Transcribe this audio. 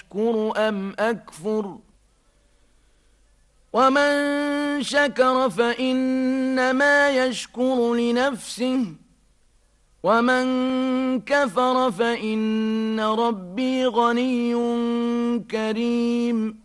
أشكر أم أكفر ومن شكر فإنما يشكر لنفسه ومن كفر فإن ربي غني كريم